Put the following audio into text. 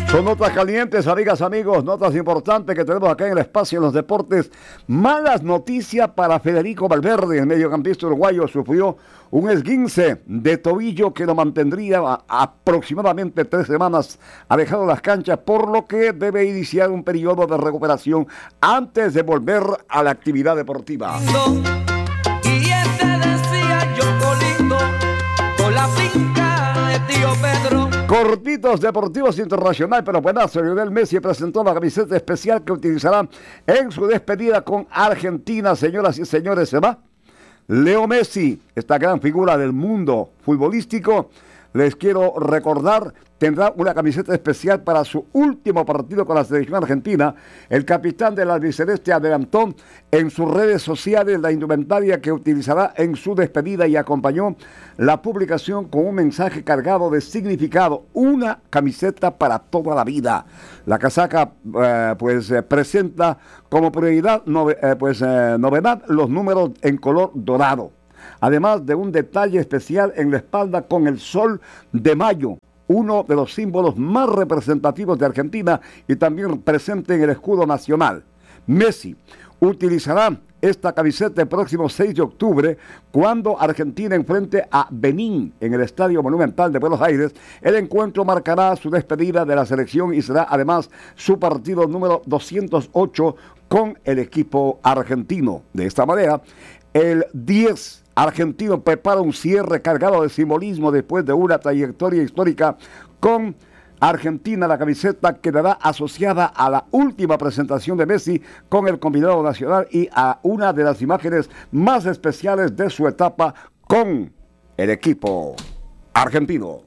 Son notas calientes, amigas, amigos, notas importantes que tenemos acá en el espacio en los deportes. Malas noticias para Federico Valverde, el mediocampista uruguayo sufrió un esguince de tobillo que lo mantendría aproximadamente 3 semanas alejado de las canchas, por lo que debe iniciar un periodo de recuperación antes de volver a la actividad deportiva. Y este decía yo colindo con la finca de tío Pedro. Cortitos Deportivos Internacional, pero buenazo. Lionel Messi presentó la camiseta especial que utilizará en su despedida con Argentina. Señoras y señores, se va Leo Messi, esta gran figura del mundo futbolístico. Les quiero recordar, tendrá una camiseta especial para su último partido con la selección argentina. El capitán del albiceleste adelantó en sus redes sociales la indumentaria que utilizará en su despedida y acompañó la publicación con un mensaje cargado de significado: una camiseta para toda la vida. La casaca presenta como prioridad novedad los números en color dorado, además de un detalle especial en la espalda con el sol de mayo, uno de los símbolos más representativos de Argentina y también presente en el escudo nacional. Messi utilizará esta camiseta el próximo 6 de octubre cuando Argentina enfrente a Benín en el Estadio Monumental de Buenos Aires. El encuentro marcará su despedida de la selección y será además su partido número 208 con el equipo argentino. De esta manera, el 10 argentino prepara un cierre cargado de simbolismo después de una trayectoria histórica con Argentina. La camiseta quedará asociada a la última presentación de Messi con el combinado nacional y a una de las imágenes más especiales de su etapa con el equipo argentino.